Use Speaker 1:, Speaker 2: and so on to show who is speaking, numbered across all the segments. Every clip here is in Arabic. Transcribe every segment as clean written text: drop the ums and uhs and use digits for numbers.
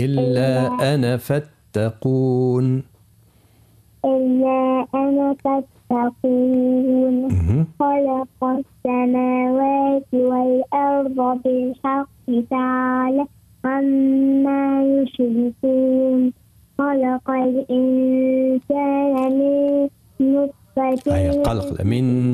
Speaker 1: إلا أنا فاتقون.
Speaker 2: إلا أنا فاتقون. خلق السماوات والأرض بالحق تعالى عما يشركون. خلق الإنسان من نطفة.
Speaker 1: هاي قلق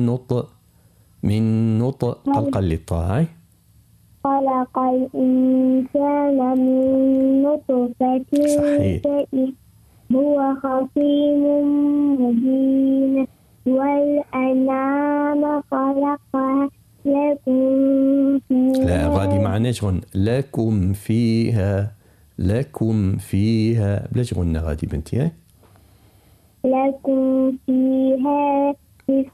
Speaker 1: من نطق قلقل للطاعة.
Speaker 2: خلق الإنسان من نطفة.
Speaker 1: صحيح.
Speaker 2: هو خصيم مبين. والأنعام خلقها لكم فيها.
Speaker 1: لا غادي معناش غن. لكم فيها بلاش غنى غادي بنتي. هاي
Speaker 2: لكم فيها دفء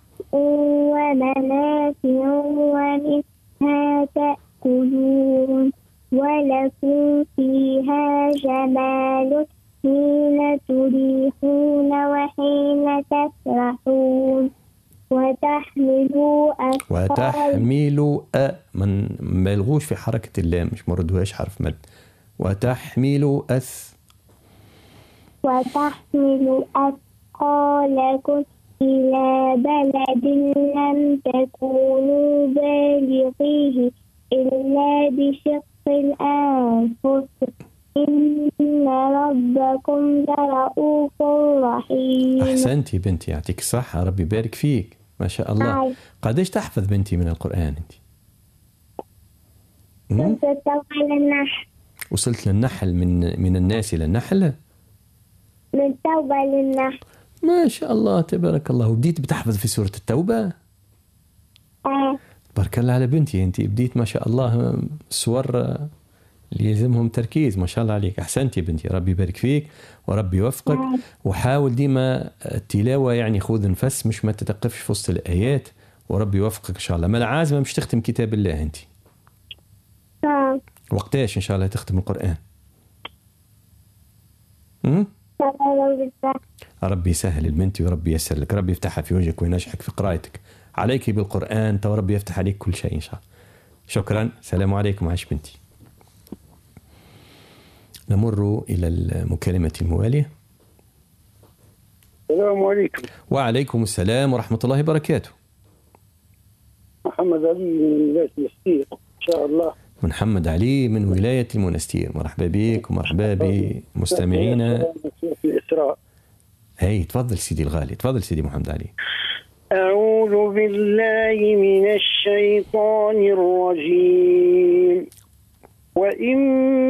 Speaker 2: ومنافع ومنها تأكلون. ولكم فيها جمال حين تريحون وحين تسرحون. وتحملوا
Speaker 1: من ملغوش في حركة اللام، مش مردوهاش حرف مد. وتحملوا
Speaker 2: أثقالكم إلى بلد لم تكونوا بالغيه إلا بشق الأنفس إن ربكم لرؤوف رحيم.
Speaker 1: أحسنتي بنتي، يعطيك الصحة، ربي يبارك فيك، ما شاء الله. قديش تحفظ بنتي من القرآن أنت؟ وصلت للنحل، من الناس إلى النحل،
Speaker 2: من التوبة للنحل.
Speaker 1: ما شاء الله تبارك الله. وبديت بتحفظ في سورة التوبة؟ بارك الله على بنتي، أنت بديت ما شاء الله السور اللي يلزمهم تركيز، ما شاء الله عليك. أحسنتي بنتي، ربي يبارك فيك وربي يوفقك. وحاول ديما التلاوة، يعني خذ نفس، مش ما تتوقفش في وسط الآيات، وربي يوفقك إن شاء الله. ما العازمة مش تختم كتاب الله أنت؟ وقتاش إن شاء الله تختم القرآن؟ ربي يسهل البنت وربي يسر لك، ربي يفتحها في وجهك وينجحك في قراءتك. عليك بالقرآن وربي يفتح عليك كل شيء إن شاء الله. شكرا، السلام عليكم. عاش بنتي. نمر إلى المكالمة الموالية.
Speaker 3: السلام عليكم.
Speaker 1: وعليكم السلام ورحمة الله وبركاته.
Speaker 3: محمد علي من ولاية المنستير إن شاء الله.
Speaker 1: محمد علي من ولاية المنستير، مرحبا بك ومرحبا بمستمعينا
Speaker 3: في الإسراء.
Speaker 1: هاي تفضل سيدي الغالي، تفضل سيدي محمد علي.
Speaker 3: أعوذ بالله من الشيطان الرجيم. وإن